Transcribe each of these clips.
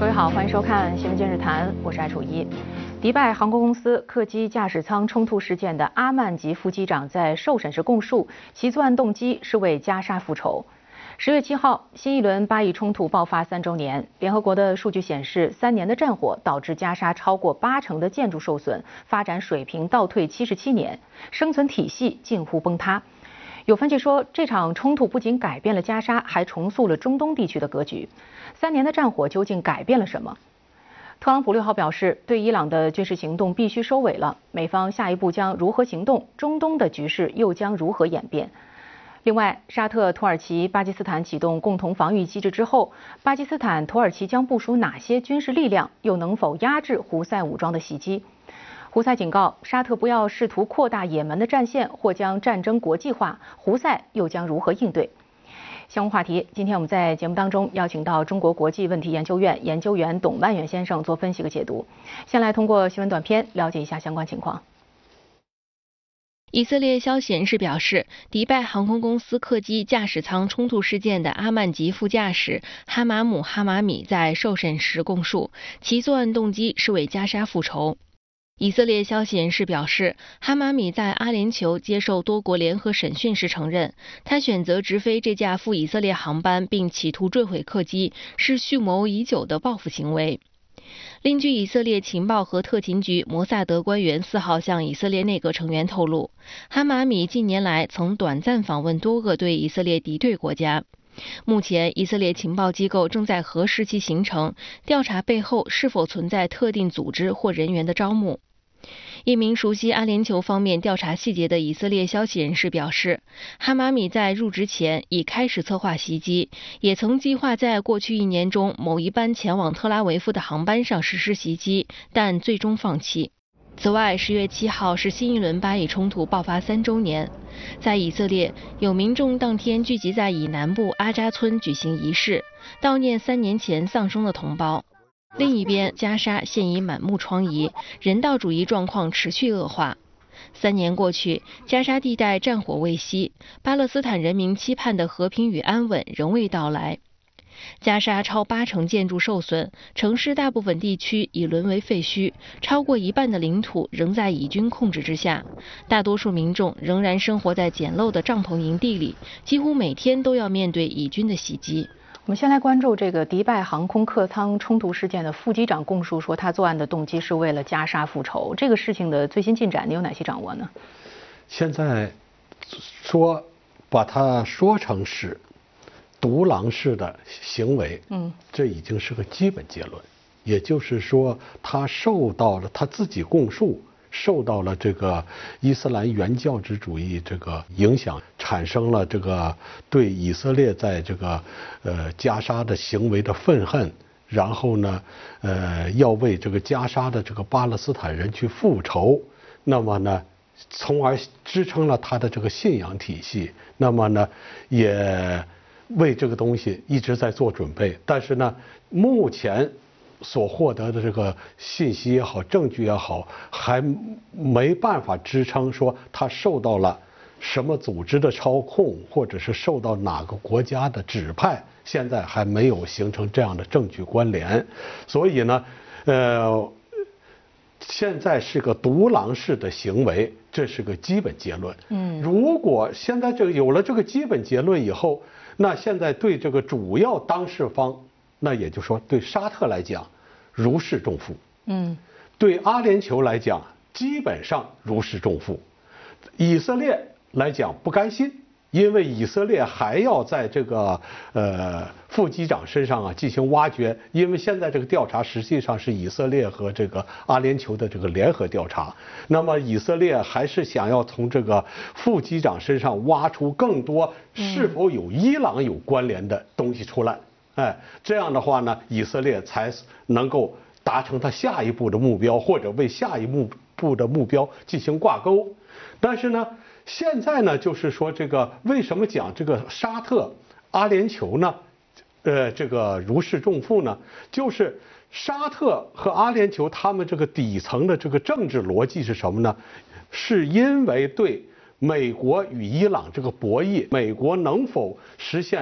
各位好，欢迎收看《新闻今日谈》，我是艾楚一。迪拜航空公司客机驾驶舱冲突事件的阿曼吉副机长在受审时供述，其作案动机是为加沙复仇。10月7号，新一轮巴以冲突爆发3周年。联合国的数据显示，3年的战火导致加沙超过80%的建筑受损，发展水平倒退77年，生存体系近乎崩塌。有分析说，这场冲突不仅改变了加沙，还重塑了中东地区的格局。3年的战火究竟改变了什么？特朗普6号表示，对伊朗的军事行动必须收尾了，美方下一步将如何行动？中东的局势又将如何演变？另外，沙特、土耳其、巴基斯坦启动共同防御机制之后，巴基斯坦、土耳其将部署哪些军事力量？又能否压制胡塞武装的袭击？胡塞警告沙特不要试图扩大也门的战线，或将战争国际化。胡塞又将如何应对？相关话题，今天我们在节目当中邀请到中国国际问题研究院研究员董万远先生做分析和解读。先来通过新闻短片了解一下相关情况。 以色列消息人士表示，迪拜航空公司客机驾驶舱冲突事件的阿曼吉副驾驶哈马姆·哈马米在受审时供述，其作案动机是为加沙复仇。以色列消息人士表示，哈马米在阿联酋接受多国联合审讯时承认，他选择直飞这架赴以色列航班并企图坠毁客机，是蓄谋已久的报复行为。另据以色列情报和特勤局摩萨德官员4号向以色列内阁成员透露，哈马米近年来曾短暂访问多个对以色列敌对国家。目前，以色列情报机构正在核实其行程，调查背后是否存在特定组织或人员的招募。一名熟悉阿联酋方面调查细节的以色列消息人士表示，哈马米在入职前已开始策划袭击，也曾计划在过去1年中某一班前往特拉维夫的航班上实施袭击，但最终放弃。此外，10月7号是新一轮巴以冲突爆发3周年，在以色列，有民众当天聚集在以南部阿扎村举行仪式，悼念3年前丧生的同胞。另一边，加沙现已满目疮痍，人道主义状况持续恶化。3年过去，加沙地带战火未息，巴勒斯坦人民期盼的和平与安稳仍未到来。加沙超80%建筑受损，城市大部分地区已沦为废墟，超过1半的领土仍在以军控制之下。大多数民众仍然生活在简陋的帐篷营地里，几乎每天都要面对以军的袭击。 我们先来关注这个迪拜航空客舱冲突事件的副机长供述说，他作案的动机是为了加沙复仇。这个事情的最新进展，你有哪些掌握呢？ 现在说把它说成是独狼式的行为，这已经是个基本结论。也就是说，他受到了他自己供述。受到了这个伊斯兰原教旨主义这个影响，产生了这个对以色列在这个加沙的行为的愤恨，然后呢，要为这个加沙的这个巴勒斯坦人去复仇，那么呢，从而支撑了他的这个信仰体系，那么呢，也为这个东西一直在做准备，但是呢，目前所获得的这个信息也好，证据也好，还没办法支撑说他受到了什么组织的操控，或者是受到哪个国家的指派，现在还没有形成这样的证据关联。所以呢，现在是个独狼式的行为，这是个基本结论。如果现在这个有了这个基本结论以后，那现在对这个主要当事方，那也就是说，对沙特来讲，如释重负。对阿联酋来讲，基本上如释重负。以色列来讲不甘心，因为以色列还要在这个副机长身上进行挖掘，因为现在这个调查实际上是以色列和这个阿联酋的这个联合调查。那么以色列还是想要从这个副机长身上挖出更多是否有伊朗有关联的东西出来。这样的话呢，以色列才能够达成他下一步的目标，或者为下一步的目标进行挂钩。但是呢，现在呢，就是说这个为什么讲这个沙特、阿联酋呢？这个如释重负呢？就是沙特和阿联酋他们这个底层的这个政治逻辑是什么呢？是因为对美国与伊朗这个博弈，美国能否实现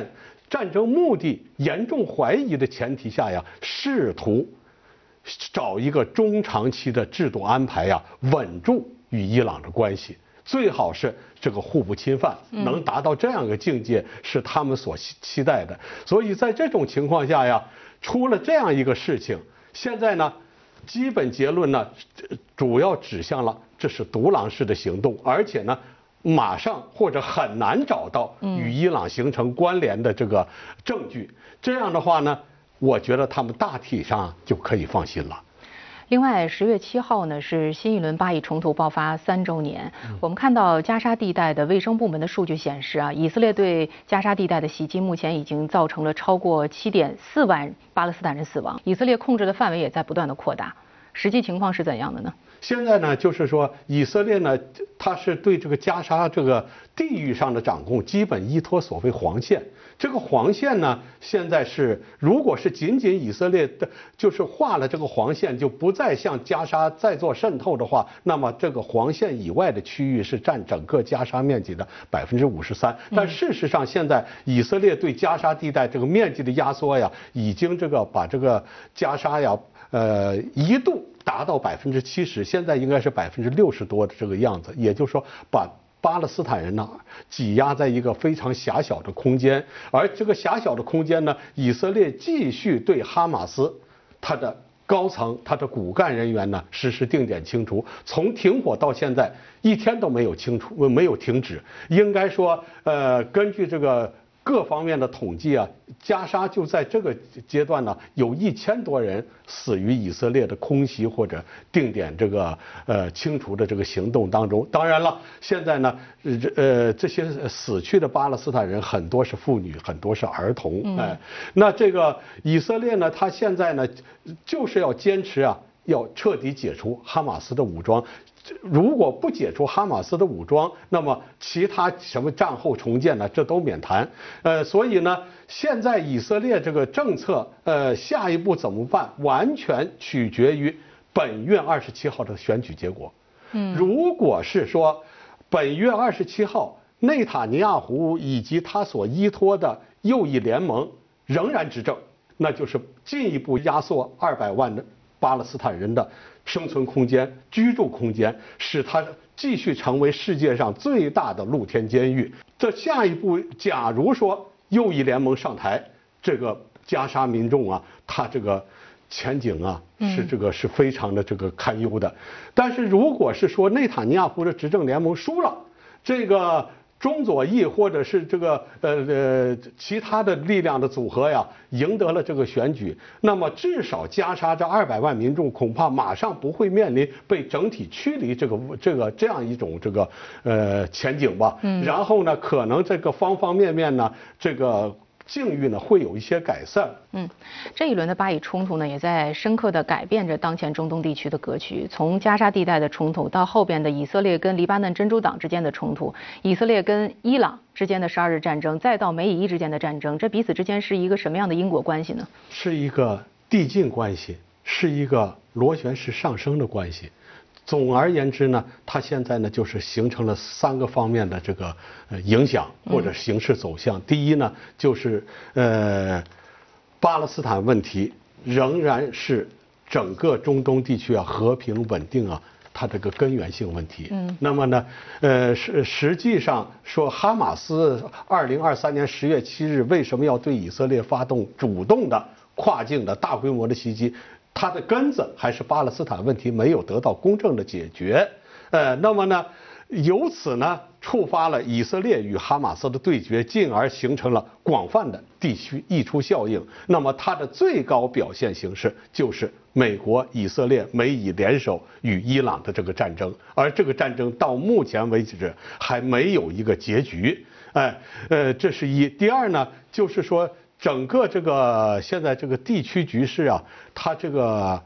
战争目的严重怀疑的前提下呀，试图找一个中长期的制度安排呀，稳住与伊朗的关系，最好是这个互不侵犯，能达到这样一个境界，是他们所期待的。所以在这种情况下呀，出了这样一个事情，现在呢，基本结论呢，主要指向了这是独狼式的行动，而且呢，马上或者很难找到与伊朗形成关联的这个证据。这样的话呢，我觉得他们大体上就可以放心了。 另外，10月7号呢是新一轮巴以冲突爆发3周年。我们看到加沙地带的卫生部门的数据显示以色列对加沙地带的袭击目前已经造成了超过7.4万巴勒斯坦人死亡，以色列控制的范围也在不断的扩大。实际情况是怎样的呢？ 现在呢，就是说以色列呢，它是对这个加沙这个地域上的掌控基本依托所谓黄线。这个黄线呢，现在是如果是仅仅以色列的，就是画了这个黄线，就不再向加沙再做渗透的话，那么这个黄线以外的区域是占整个加沙面积的53%。但事实上，现在以色列对加沙地带这个面积的压缩呀，已经把这个加沙呀，一度达到70%，现在应该是60%多的这个样子。也就是说，把巴勒斯坦人呢挤压在一个非常狭小的空间，而这个狭小的空间呢，以色列继续对哈马斯它的高层、它的骨干人员呢实施定点清除，从停火到现在一天都没有没有停止。应该说，根据这个各方面的统计啊，加沙就在这个阶段呢，有1000多人死于以色列的空袭或者定点这个清除的这个行动当中。当然了，现在呢，这些死去的巴勒斯坦人很多是妇女，很多是儿童。那这个以色列呢，他现在呢，就是要坚持要彻底解除哈马斯的武装。如果不解除哈马斯的武装，那么其他什么战后重建呢，这都免谈。所以呢，现在以色列这个政策，下一步怎么办，完全取决于本月27号的选举结果。如果是说本月27号内塔尼亚胡以及他所依托的右翼联盟仍然执政，那就是进一步压缩200万的巴勒斯坦人的生存空间、居住空间，使它继续成为世界上最大的露天监狱。这下一步，假如说右翼联盟上台，这个加沙民众他这个前景是非常的这个堪忧的。但是如果是说内塔尼亚胡的执政联盟输了，这个中左翼或者是这个其他的力量的组合呀，赢得了这个选举，那么至少加沙这200万民众恐怕马上不会面临被整体驱离这样一种这个前景吧。然后呢，可能这个方方面面呢，这个境遇呢会有一些改善。 这一轮的巴以冲突呢，也在深刻地改变着当前中东地区的格局。从加沙地带的冲突到后边的以色列跟黎巴嫩真主党之间的冲突，以色列跟伊朗之间的12日战争，再到美以伊之间的战争，这彼此之间是一个什么样的因果关系呢？ 是一个递进关系，是一个螺旋式上升的关系。总而言之呢，它现在呢就是形成了3个方面的这个影响或者形势走向。第一呢，就是巴勒斯坦问题仍然是整个中东地区和平稳定它这个根源性问题。那么呢，实际上说哈马斯2023年10月7日为什么要对以色列发动主动的跨境的大规模的袭击？它的根子还是巴勒斯坦问题没有得到公正的解决。那么呢，由此呢触发了以色列与哈马斯的对决，进而形成了广泛的地区溢出效应。那么它的最高表现形式就是美国、以色列、美以联手与伊朗的这个战争，而这个战争到目前为止还没有一个结局。这是一。第二呢，就是说整个这个现在这个地区局势它这个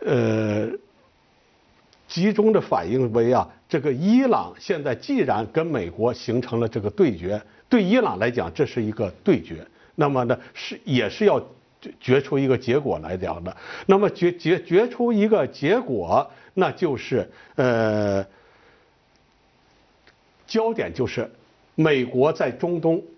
集中的反映为这个伊朗现在既然跟美国形成了这个对决，对伊朗来讲这是一个对决，那么呢也是要决出一个结果来讲的。那么决出一个结果，那就是焦点就是美国在中东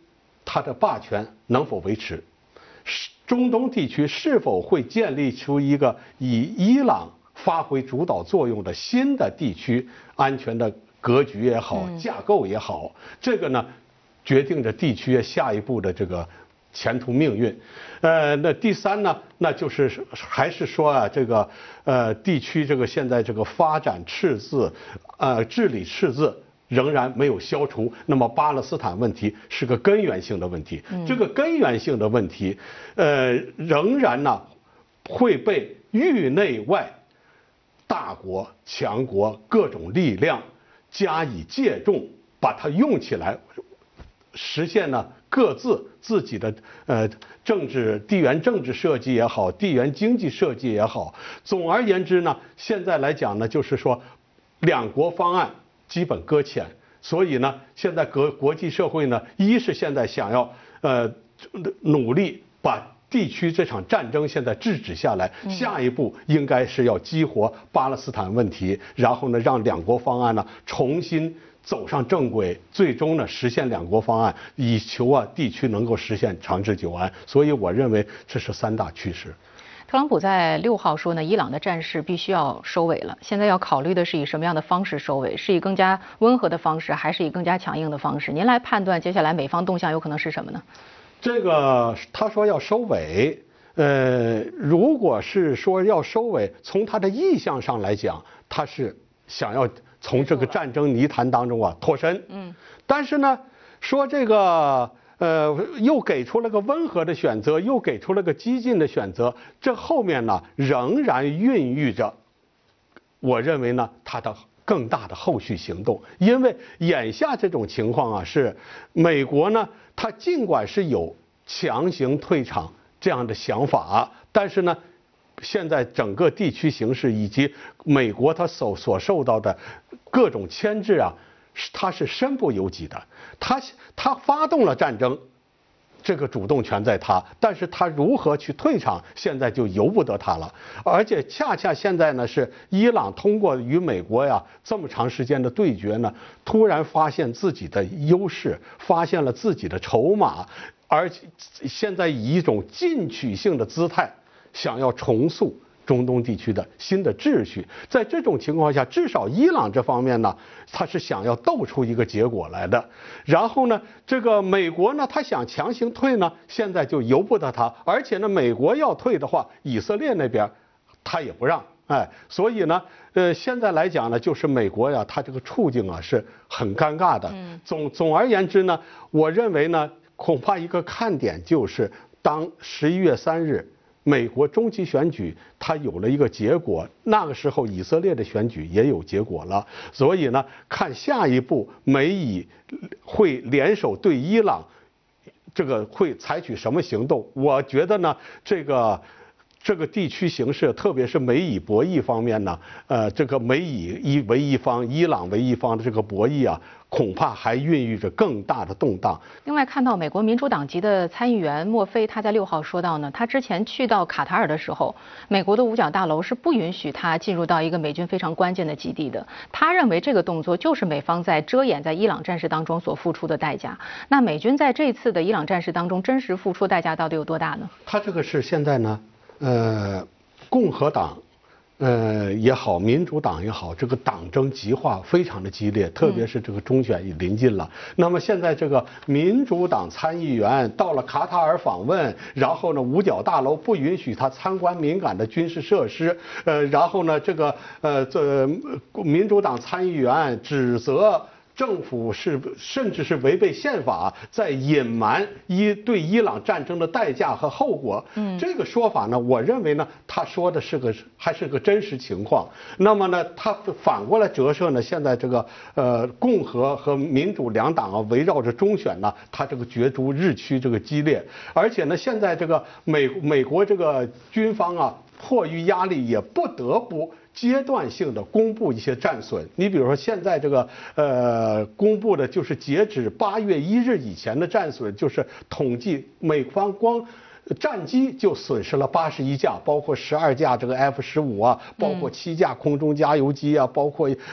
它的霸权能否维持？中东地区是否会建立出一个以伊朗发挥主导作用的新的地区安全的格局也好，架构也好，这个呢，决定着地区下一步的这个前途命运。那第三呢，那就是还是说啊，这个地区这个现在这个发展赤字，治理赤字仍然没有消除，那么巴勒斯坦问题是个根源性的问题。这个根源性的问题，仍然呢会被域内外大国、强国各种力量加以借重，把它用起来，实现呢各自己的地缘政治设计也好，地缘经济设计也好。总而言之呢，现在来讲呢，就是说两国方案基本搁浅。所以呢，现在国际社会呢，一是现在想要努力把地区这场战争现在制止下来，下一步应该是要激活巴勒斯坦问题，然后呢，让两国方案呢重新走上正轨，最终呢实现两国方案，以求地区能够实现长治久安。所以我认为这是3大趋势。 特朗普在6号说呢，伊朗的战事必须要收尾了。现在要考虑的是以什么样的方式收尾？是以更加温和的方式，还是以更加强硬的方式？您来判断接下来美方动向有可能是什么呢？ 这个他说要收尾，如果是说要收尾，从他的意向上来讲，他是想要从这个战争泥潭当中脱身。但是呢，说这个。又给出了个温和的选择，又给出了个激进的选择，这后面呢仍然孕育着，我认为呢它的更大的后续行动。因为眼下这种情况是美国呢，它尽管是有强行退场这样的想法，但是呢，现在整个地区形势以及美国它所受到的各种牵制他是身不由己的，他发动了战争，这个主动权在他，但是他如何去退场，现在就由不得他了。而且恰恰现在呢，是伊朗通过与美国这么长时间的对决呢，突然发现自己的优势，发现了自己的筹码，而现在以一种进取性的姿态，想要重塑中东地区的新的秩序。在这种情况下，至少伊朗这方面呢，他是想要斗出一个结果来的。然后呢，这个美国呢，他想强行退呢，现在就由不得他。而且呢，美国要退的话，以色列那边他也不让。所以呢，现在来讲呢，就是美国他这个处境是很尴尬的。总而言之呢，我认为呢，恐怕一个看点就是当11月3日。美国中期选举它有了一个结果，那个时候以色列的选举也有结果了，所以呢，看下一步美以会联手对伊朗，这个会采取什么行动？我觉得呢，这个地区形势，特别是美以博弈方面呢，这个美以为一方，伊朗为一方的这个博弈恐怕还孕育着更大的动荡。 另外，看到美国民主党籍的参议员莫菲，他在6号说到呢，他之前去到卡塔尔的时候，美国的五角大楼是不允许他进入到一个美军非常关键的基地的。他认为这个动作就是美方在遮掩在伊朗战事当中所付出的代价。那美军在这次的伊朗战事当中真实付出代价到底有多大呢？ 他这个是现在呢，共和党。也好，民主党也好，这个党争极化非常的激烈，特别是这个中选也临近了。那么现在这个民主党参议员到了卡塔尔访问，然后呢，五角大楼不允许他参观敏感的军事设施，然后呢，民主党参议员指责。政府甚至是违背宪法，在隐瞒对伊朗战争的代价和后果。这个说法呢，我认为呢，他说的还是个真实情况。那么呢，他反过来折射呢，现在这个共和和民主两党围绕着中选呢，他这个角逐日趋这个激烈，而且呢，现在这个美国这个军方迫于压力也不得不。阶段性的公布一些战损，你比如说现在这个公布的就是截止8月1日以前的战损，就是统计美方光战机就损失了81架，包括12架这个F-15包括7架空中加油机包括